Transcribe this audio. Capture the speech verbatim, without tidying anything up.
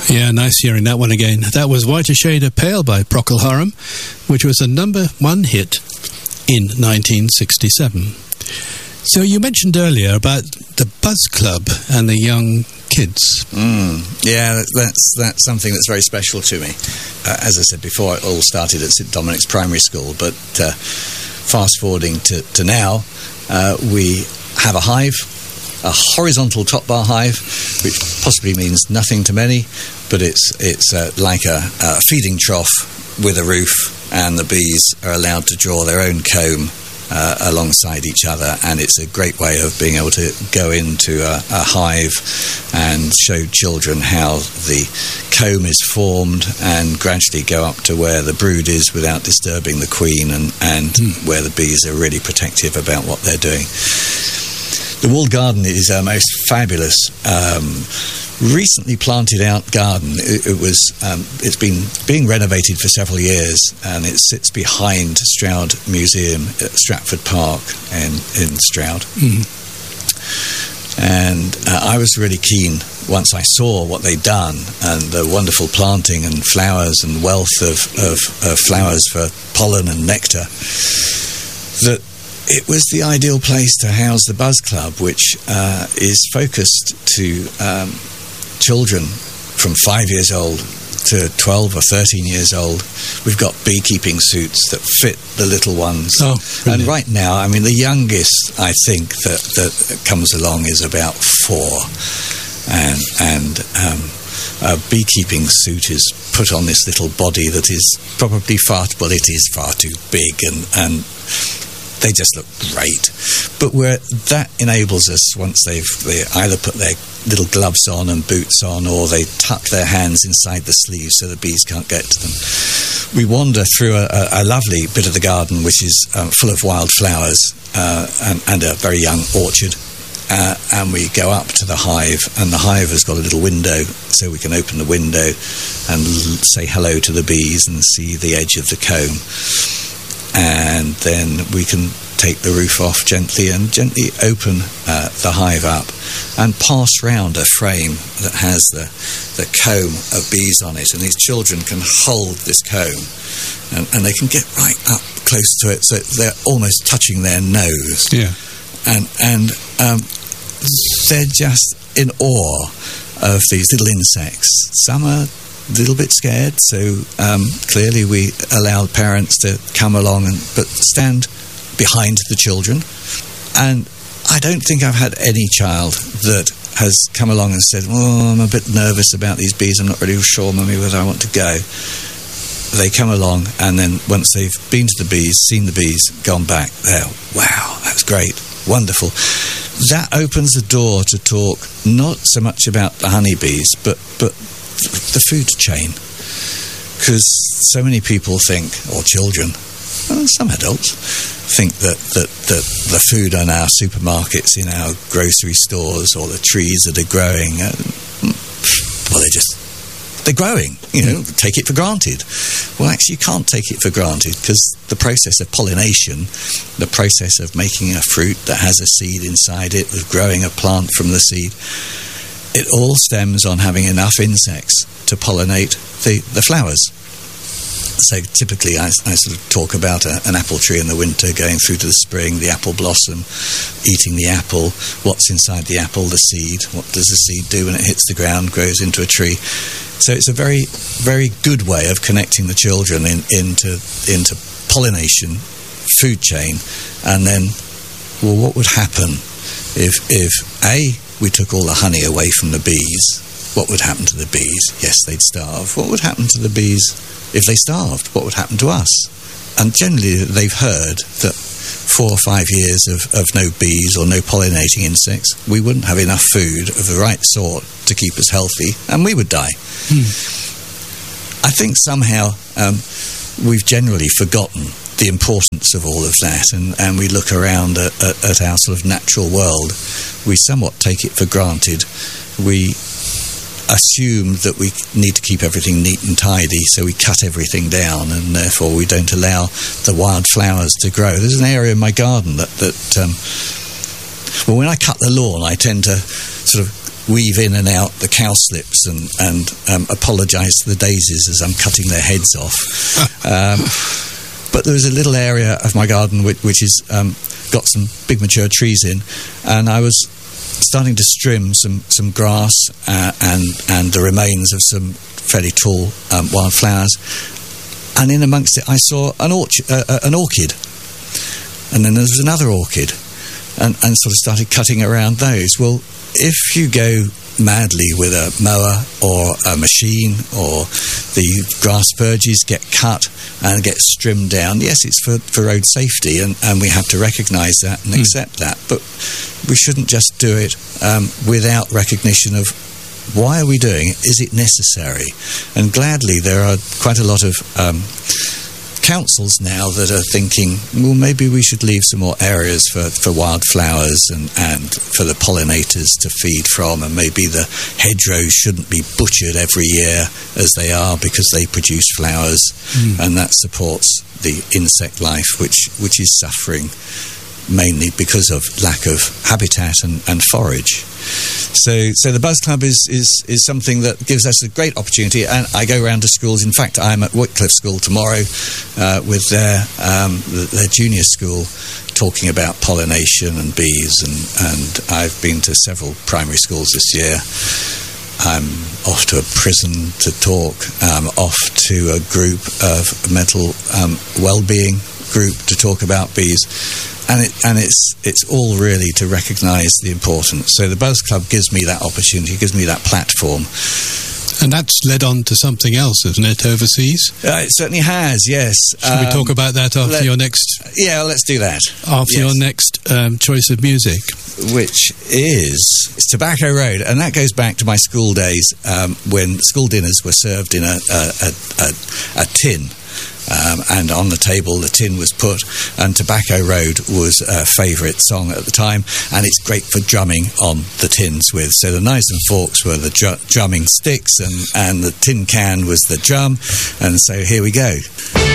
Yeah, nice hearing that one again. That was Whiter Shade of Pale by Procol Harum, which was a number one hit in nineteen sixty-seven. So you mentioned earlier about the Buzz Club and the young kids. Mm, yeah, that's that's something that's very special to me. Uh, as I said before, it all started at St Dominic's Primary School, but uh, fast forwarding to, to now, uh, we have a hive, a horizontal top bar hive, which possibly means nothing to many, but it's it's uh, like a, a feeding trough with a roof, and the bees are allowed to draw their own comb uh, alongside each other, and it's a great way of being able to go into a, a hive and show children how the comb is formed and gradually go up to where the brood is without disturbing the queen, and, and mm. where the bees are really protective about what they're doing. The walled garden is a most fabulous, um, recently planted out garden. It, it was, um, it's been being renovated for several years, and it sits behind Stroud Museum at Stratford Park in, in Stroud. Mm. And uh, I was really keen once I saw what they'd done and the wonderful planting and flowers and wealth of, of, of flowers for pollen and nectar, that it was the ideal place to house the Buzz Club, which uh, is focused to um, children from five years old to twelve or thirteen years old. We've got beekeeping suits that fit the little ones. Oh, and right now, I mean, the youngest, I think, that, that comes along is about four. And, and um, a beekeeping suit is put on this little body that is probably far, well, it is far too big, and, and they just look great. But where that enables us, once they've they either put their little gloves on and boots on, or they tuck their hands inside the sleeves so the bees can't get to them, we wander through a, a, a lovely bit of the garden which is um, full of wild flowers uh, and, and a very young orchard. Uh, and we go up to the hive, and the hive has got a little window, so we can open the window and l- say hello to the bees and see the edge of the comb. And then we can take the roof off gently and gently open uh, the hive up and pass round a frame that has the, the comb of bees on it. And these children can hold this comb, and, and they can get right up close to it, so they're almost touching their nose. Yeah. And, and um, they're just in awe of these little insects. Some are a little bit scared, so um, clearly we allowed parents to come along and but stand behind the children. And I don't think I've had any child that has come along and said, oh, I'm a bit nervous about these bees, I'm not really sure, Mummy, whether I want to go. They come along, and then once they've been to the bees, seen the bees, gone back, they're, wow, that's great, wonderful. That opens the door to talk not so much about the honeybees, but but the food chain, because so many people think, or children, well, some adults think that, that, that the food in our supermarkets, in our grocery stores, or the trees that are growing, uh, well, they're just they're growing, you know, take it for granted. Well, actually, you can't take it for granted, because the process of pollination, the process of making a fruit that has a seed inside it, of growing a plant from the seed, it all stems on having enough insects to pollinate the, the flowers. So typically I, I sort of talk about a, an apple tree in the winter going through to the spring, the apple blossom, eating the apple, what's inside the apple, the seed, what does the seed do when it hits the ground, grows into a tree. So it's a very, very good way of connecting the children in, into, into pollination, food chain, and then, well, what would happen if, if A, we took all the honey away from the bees? What would happen to the bees? Yes, they'd starve. What would happen to the bees if they starved? What would happen to us? And generally they've heard that four or five years of, of no bees or no pollinating insects, we wouldn't have enough food of the right sort to keep us healthy, and we would die. Hmm. I think somehow um, we've generally forgotten the importance of all of that, and, and we look around at, at, at our sort of natural world. We somewhat take it for granted. We assume that we need to keep everything neat and tidy, so we cut everything down, and therefore we don't allow the wild flowers to grow. There's an area in my garden that, that um, well, when I cut the lawn, I tend to sort of weave in and out the cowslips and, and um, apologise to the daisies as I'm cutting their heads off. um, but there was a little area of my garden which, which has um, got some big mature trees in, and I was starting to trim some, some grass uh, and, and the remains of some fairly tall um, wildflowers. And in amongst it, I saw an, orchard, uh, an orchid. And then there was another orchid. And, and sort of started cutting around those. Well, if you go madly with a mower or a machine, or the grass verges get cut and get trimmed down, yes, it's for, for road safety, and, and we have to recognise that and mm. accept that. But we shouldn't just do it um, without recognition of why are we doing it? Is it necessary? And gladly, there are quite a lot of um, councils now that are thinking, well, maybe we should leave some more areas for, for wildflowers and, and for the pollinators to feed from, and maybe the hedgerows shouldn't be butchered every year as they are because they produce flowers, mm. and that supports the insect life, which, which is suffering mainly because of lack of habitat and, and forage. So, so the Buzz Club is, is, is something that gives us a great opportunity, and I go around to schools. In fact, I'm at Wycliffe School tomorrow uh, with their, um, their junior school, talking about pollination and bees, and, and I've been to several primary schools this year. I'm off to a prison to talk, um, off to a group of mental um, well-being group to talk about bees. And it, and it's it's all really to recognise the importance. So the Buzz Club gives me that opportunity, gives me that platform. And that's led on to something else, isn't it, overseas? Uh, it certainly has, yes. Should um, we talk about that after let, your next... Yeah, let's do that. After yes. your next um, choice of music. Which is it's Tobacco Road, and that goes back to my school days um, when school dinners were served in a, a, a, a, a tin. Um, and on the table the tin was put, and Tobacco Road was a favourite song at the time, and it's great for drumming on the tins with. So the knives and forks were the dr- drumming sticks, and, and the tin can was the drum, and so here we go.